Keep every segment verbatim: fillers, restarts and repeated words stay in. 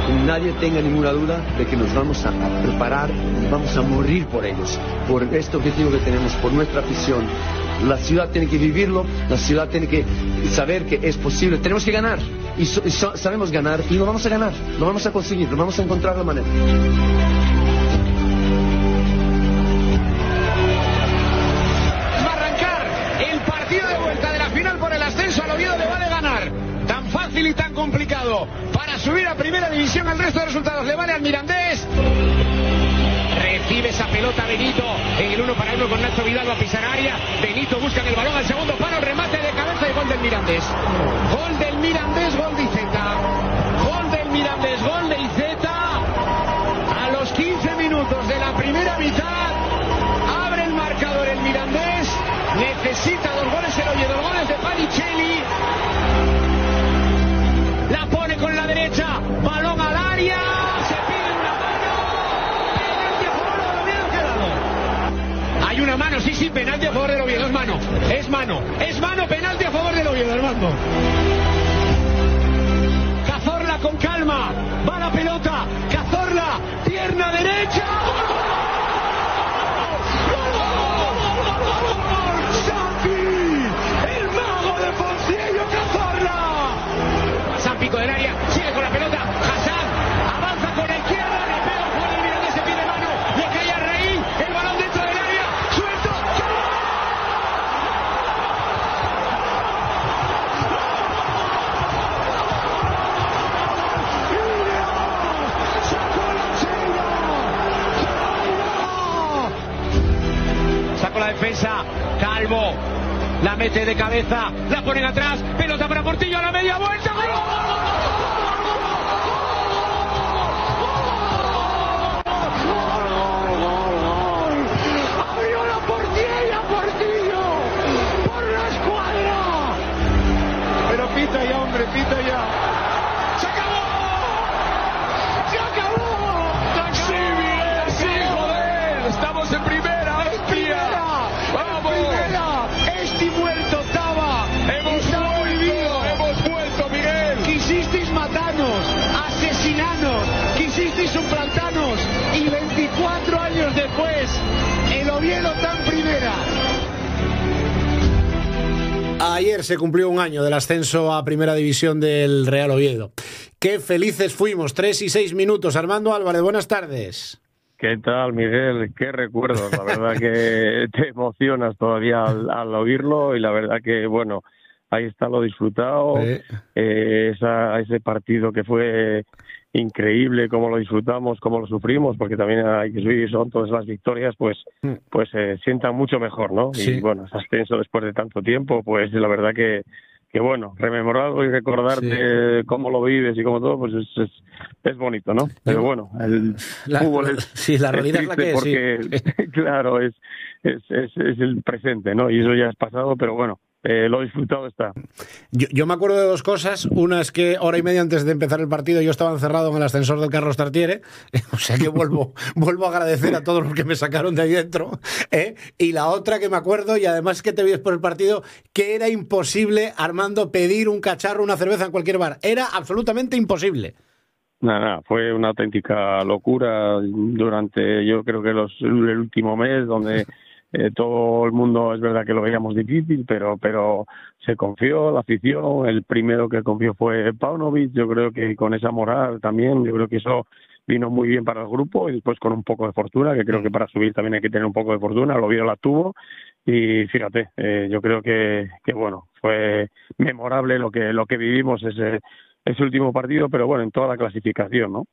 nadie tenga ninguna duda de que nos vamos a, a preparar, vamos a morir por ellos, por este objetivo que tenemos, por nuestra afición. La ciudad tiene que vivirlo, la ciudad tiene que saber que es posible. Tenemos que ganar, y, so, y so, sabemos ganar, y lo vamos a ganar, lo vamos a conseguir, lo vamos a encontrar la manera. Va a arrancar el partido de vuelta de la final por el ascenso. Al Oviedo le vale ganar. Tan fácil y tan complicado para subir a primera división. El resto de resultados le vale al Mirandés. Recibe esa pelota Benito en el uno para uno con Nacho Vidal, va a pisar área. Benito busca el balón al segundo palo, remate de cabeza y gol del Mirandés. Gol del Mirandés, gol de Iceta. Gol del Mirandés, gol de Iceta. A los quince minutos de la primera mitad abre el marcador el Mirandés. Necesita dos goles el Oviedo, dos goles de Panicelli. La pone con la derecha, balón al área. Se pide una mano. Penalti a favor del Oviedo, ¿qué ha dado? Hay una mano, sí, sí, penalti a favor del Oviedo, es mano, es mano, es mano, penalti a favor del Oviedo, Armando. Cazorla con calma, va la pelota, Cazorla, pierna derecha. Pico del área, sigue con la pelota, Hassan, avanza con la izquierda, le pega fuera el Mirandés, se pide mano, le cae a Reín, el balón dentro del área, suelto, sacó la defensa, Calvo, la mete de cabeza, la ponen atrás, pelota para Portillo a la media vuelta, ¡gol! Pita ya, hombre, pita ya. ¡Se acabó! ¡Se acabó! ¡Se acabó! ¡Sí, Miguel! ¡Sí, joder! ¡Estamos en primera, hostia! ¡Vamos! ¡Primera! ¡Esti muerto estaba! ¡Hemos vuelto! ¡Hemos vuelto, Miguel! Quisisteis matarnos, asesinarnos, quisisteis suplantarnos y veinticuatro años después, el Oviedo está en primera. Ayer se cumplió un año del ascenso a Primera División del Real Oviedo. Qué felices fuimos, tres y seis minutos. Armando Álvarez, buenas tardes. ¿Qué tal, Miguel? Qué recuerdos. La verdad que te emocionas todavía al, al oírlo y la verdad que, bueno, ahí está lo disfrutado. Sí. Eh, esa, ese partido que fue increíble, cómo lo disfrutamos, cómo lo sufrimos, porque también hay que subir, son todas las victorias, pues pues se eh, sientan mucho mejor, ¿no? Sí. Y bueno, ese ascenso después de tanto tiempo, pues la verdad que, que bueno, rememorarlo y recordarte sí. cómo lo vives y cómo todo, pues es, es, es bonito, ¿no? Pero bueno, el la, fútbol es, sí, la realidad es es la que es, porque, sí. claro, es, es, es, es el presente, ¿no? Y eso ya es pasado, pero bueno, Eh, lo disfrutado está. Yo, yo me acuerdo de dos cosas. Una es que hora y media antes de empezar el partido yo estaba encerrado en el ascensor del Carlos Tartiere, o sea que vuelvo vuelvo a agradecer a todos los que me sacaron de ahí dentro, ¿eh? Y la otra que me acuerdo, y además que te vi por el partido, que era imposible, Armando, pedir un cacharro, una cerveza en cualquier bar. Era absolutamente imposible. Nada, nada, fue una auténtica locura durante, yo creo que los, el último mes, donde Eh, todo el mundo, es verdad que lo veíamos difícil, pero pero se confió la afición. El primero que confió fue Paunovic. Yo creo que con esa moral también, yo creo que eso vino muy bien para el grupo, y después con un poco de fortuna, que creo que para subir también hay que tener un poco de fortuna. El Oviedo la tuvo y fíjate, eh, yo creo que, que bueno, fue memorable lo que lo que vivimos ese, ese último partido, pero bueno, en toda la clasificación, ¿no?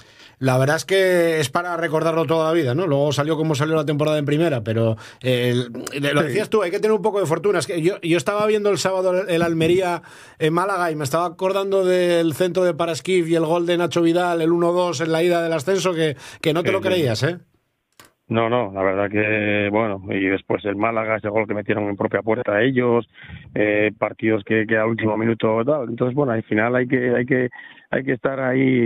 La verdad es que es para recordarlo toda la vida, ¿no? Luego salió como salió la temporada en primera, pero eh, lo decías tú, hay que tener un poco de fortuna. Es que yo, yo estaba viendo el sábado el Almería en Málaga y me estaba acordando del centro de Paraskif y el gol de Nacho Vidal, el uno dos en la ida del ascenso, que, que no te sí, lo creías, ¿eh? No, no, la verdad que, bueno, y después el Málaga, ese gol que metieron en propia puerta ellos, eh, partidos que, que a último minuto, tal. Entonces, bueno, al final hay que, hay que, hay que estar ahí